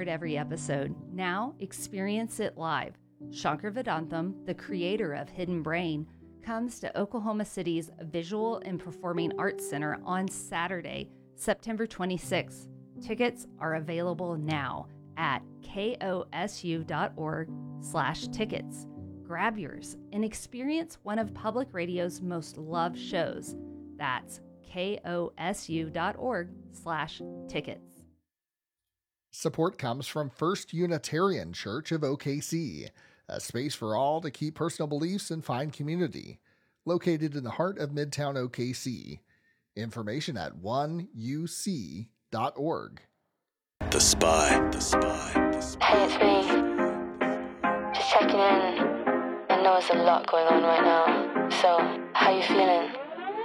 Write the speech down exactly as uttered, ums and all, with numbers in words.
heard every episode. Now experience it live. Shankar Vedantam, the creator of Hidden Brain, comes to Oklahoma City's Visual and Performing Arts Center on Saturday, September twenty-sixth. Tickets are available now at kosu.org slash tickets. Grab yours and experience one of Public Radio's most loved shows. That's kosu.org slash tickets. Support comes from First Unitarian Church of O K C, a space for all to keep personal beliefs and find community. Located in the heart of Midtown O K C. Information at one u c dot org. The Spy. The Spy. The Spy. Hey, it's me. Just checking in. I know there's a lot going on right now. So, how you feeling?